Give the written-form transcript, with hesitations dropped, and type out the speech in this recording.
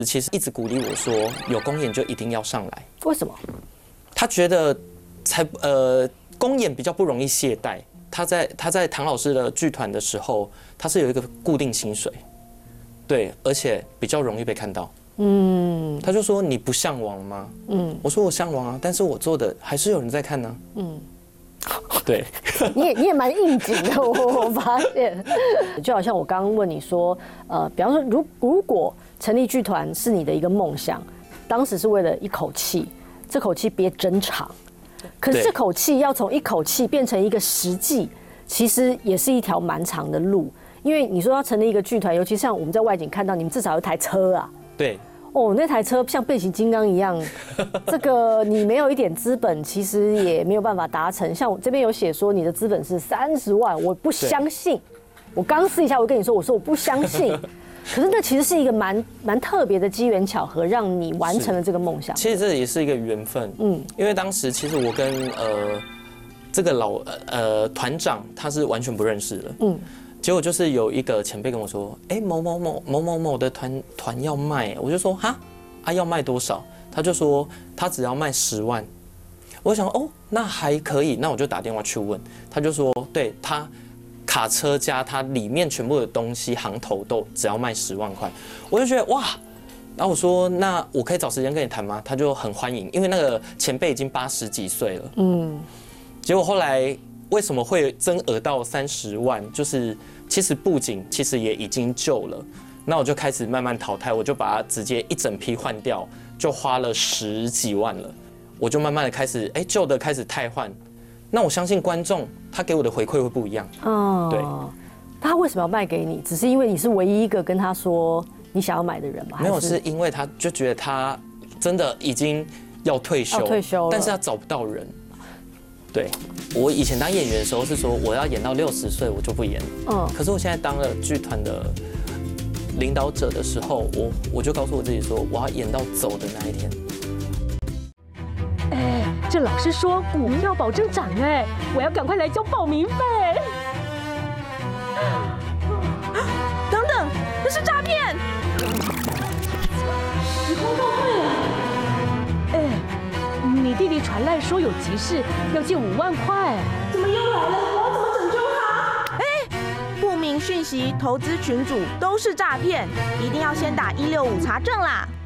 其实一直鼓励我说，有公演就一定要上来。 为什么？ 他觉得公演比较不容易懈怠。他在唐老师的剧团的时候，他是有一个固定薪水，对，而且比较容易被看到。他就说你不向往吗？我说我向往啊，但是我做的还是有人在看呢。对， 你也蛮应景的，我发现，就好像我刚刚问你说，比方说，如果成立剧团是你的一个梦想，当时是为了一口气，这口气憋真长，可是这口气要从一口气变成一个实际，其实也是一条蛮长的路，因为你说要成立一个剧团，尤其像我们在外景看到，你们至少有一台车啊， 对。 哦，那台车像变形金刚一样，这个你没有一点资本，其实也没有办法达成。像我这边有写说你的资本是30万，我不相信。我刚私底下我跟你说，我说我不相信。可是那其实是一个蛮特别的机缘巧合，让你完成了这个梦想。 其实这也是一个缘分，因为当时其实我跟这个团长他是完全不认识的，结果就是有一个前辈跟我说，某某某的团要卖，我就说哈要卖多少？他就说他只要卖10万。我想那还可以，那我就打电话去问，他就说对他卡车加他里面全部的东西行头都只要卖10万块，我就觉得哇。然后我说那我可以找时间跟你谈吗？他就很欢迎，因为那个前辈已经80几岁了，结果后来。为什么会增额到30万？就是其实布景其实也已经旧了，那我就开始慢慢淘汰，我就把它直接一整批换掉，就花了10几万了。我就慢慢的开始，旧的开始汰换。那我相信观众他给我的回馈会不一样。对。 他为什么要卖给你？只是因为你是唯一一个跟他说你想要买的人吗？ 没有，是因为他就觉得他真的已经要退休了，但是他找不到人。对，我以前当演员的时候是说我要演到60岁我就不演了，可是我现在当了剧团的领导者的时候，我就告诉我自己说我要演到走的那一天。 这老师说股票保证涨我要赶快来交报名费。等等，那是诈骗！时空倒退了。你弟弟传来说有急事，要借5万块。怎么又来了？我要怎么拯救他？ 不明讯息投资群组都是诈骗，一定要先打165查证啦。